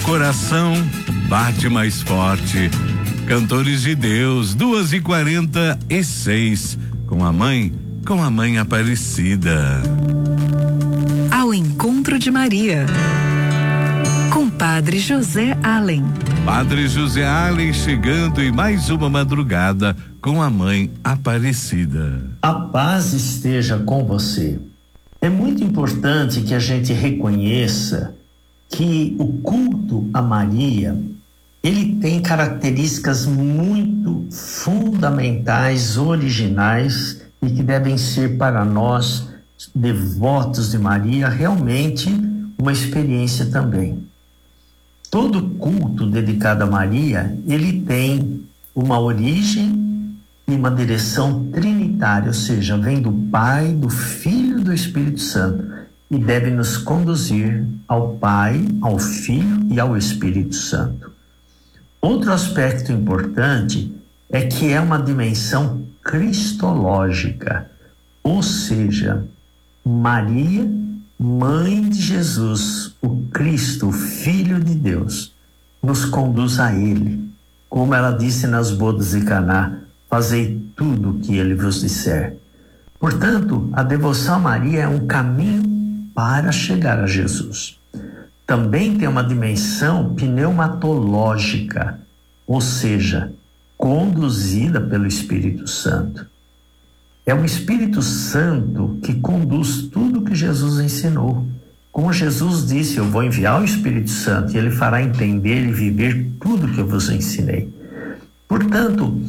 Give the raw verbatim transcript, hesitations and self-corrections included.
coração bate mais forte. Cantores de Deus, duas e quarenta e seis, com a mãe, com a mãe Aparecida. Ao encontro de Maria, com Padre José Allen. Padre José Allen chegando em mais uma madrugada com a mãe Aparecida. A paz esteja com você. É muito importante que a gente reconheça que o culto a Maria, ele tem características muito fundamentais, originais e que devem ser para nós, devotos de Maria, realmente uma experiência também. Todo culto dedicado a Maria, ele tem uma origem e uma direção trinitária, ou seja, vem do Pai, do Filho e do Espírito Santo, e deve nos conduzir ao Pai, ao Filho e ao Espírito Santo. Outro aspecto importante é que é uma dimensão cristológica, ou seja, Maria, mãe de Jesus, o Cristo, o Filho de Deus, nos conduz a Ele. Como ela disse nas bodas de Caná, fazei tudo o que Ele vos disser. Portanto, a devoção a Maria é um caminho para chegar a Jesus. Também tem uma dimensão pneumatológica, ou seja, conduzida pelo Espírito Santo. É o Espírito Santo que conduz tudo que Jesus ensinou. Como Jesus disse, eu vou enviar o Espírito Santo e ele fará entender e viver tudo que eu vos ensinei. Portanto,